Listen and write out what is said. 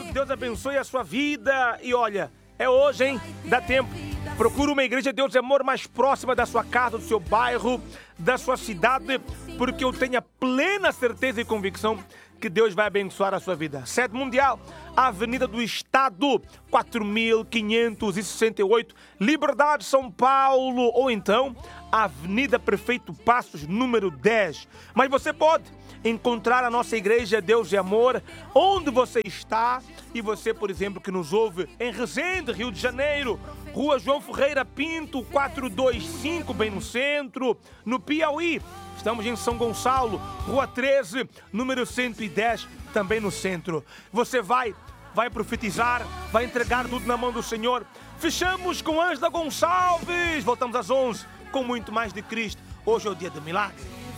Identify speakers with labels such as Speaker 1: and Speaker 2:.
Speaker 1: Deus abençoe a sua vida. E olha, é hoje, hein? Dá tempo. Procura uma igreja de Deus de amor mais próxima da sua casa, do seu bairro, da sua cidade, porque eu tenho a plena certeza e convicção que Deus vai abençoar a sua vida. Sede Mundial, Avenida do Estado, 4568, Liberdade, São Paulo, ou então Avenida Prefeito Passos, número 10. Mas você pode encontrar a nossa igreja Deus de Amor onde você está. E você, por exemplo, que nos ouve em Resende, Rio de Janeiro, Rua João Ferreira Pinto, 425, bem no centro. No Piauí, estamos em São Gonçalo, Rua 13, número 110, também no centro. Você vai profetizar, vai entregar tudo na mão do Senhor. Fechamos com Ângela Gonçalves. Voltamos às 11 com muito mais de Cristo. Hoje é o dia do milagre.